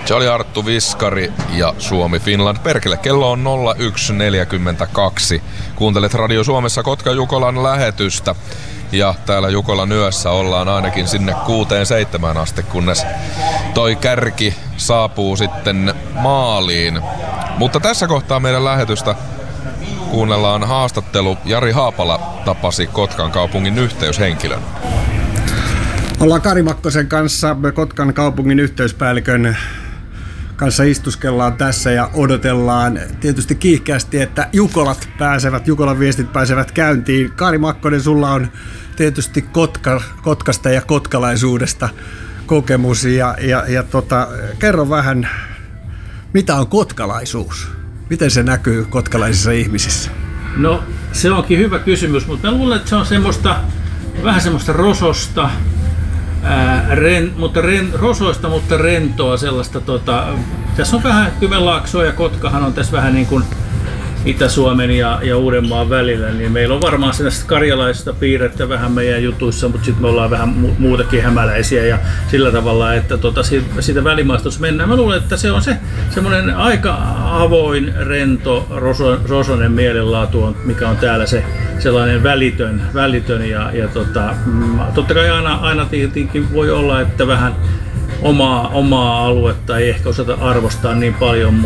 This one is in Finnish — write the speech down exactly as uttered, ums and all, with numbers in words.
Se oli Arttu Viskari ja Suomi-Finland. Perkele, kello on nolla yksi neljäkymmentäkaksi. Kuuntelet Radio Suomessa Kotka Jukolan lähetystä. Ja täällä Jukolan yössä ollaan ainakin sinne kuuteen seitsemään asti, kunnes toi kärki saapuu sitten maaliin. Mutta tässä kohtaa meidän lähetystä kuunnellaan haastattelu. Jari Haapala tapasi Kotkan kaupungin yhteyshenkilön. Ollaan Kari Makkosen kanssa, Kotkan kaupungin yhteyspäällikön kanssa istuskellaan tässä ja odotellaan tietysti kiihkeästi, että Jukolat pääsevät, Jukolan viestit pääsevät käyntiin. Kari Makkonen, sulla on tietysti Kotka, Kotkasta ja kotkalaisuudesta kokemus ja, ja, ja tota, kerro vähän, mitä on kotkalaisuus? Miten se näkyy kotkalaisissa ihmisissä? No se onkin hyvä kysymys, mutta mä luulen, että se on semmoista, vähän semmoista rososta, ää, ren, mutta ren, rosoista, mutta rentoa sellaista. Tota, tässä on vähän Kymenlaaksoa ja Kotkahan on tässä vähän niin kuin Itä-Suomen ja, ja Uudenmaan välillä, niin meillä on varmaan sellaista karjalaista piirrettä vähän meidän jutuissa, mutta sitten me ollaan vähän mu- muutakin hämäläisiä ja sillä tavalla, että tota, siitä, siitä välimaastossa mennään. Mä luulen, että se on se semmoinen aika avoin, rento, roso, rosonen mielenlaatu, mikä on täällä se sellainen välitön, välitön ja, ja tota, totta kai aina, aina tietenkin voi olla, että vähän omaa, omaa aluetta ei ehkä osata arvostaa niin paljon,